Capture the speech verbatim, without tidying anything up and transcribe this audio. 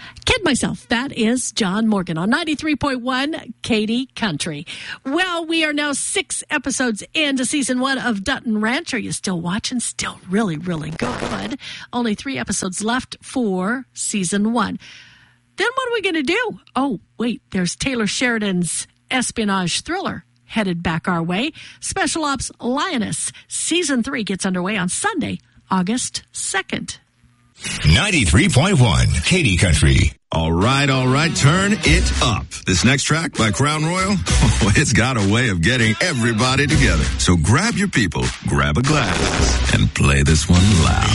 Kid myself. That is John Morgan on ninety-three point one Katy Country. Well, we are now six episodes into season one of Dutton Ranch. Are you still watching? Still really, really good. Only three episodes left for season one. Then what are we going to do? Oh, wait, there's Taylor Sheridan's espionage thriller headed back our way. Special Ops Lioness season three gets underway on Sunday, August second. ninety-three point one Katy Country. All right, all right, turn it up. This next track by Crown Royal, oh, it's got a way of getting everybody together. So grab your people, grab a glass, and play this one loud.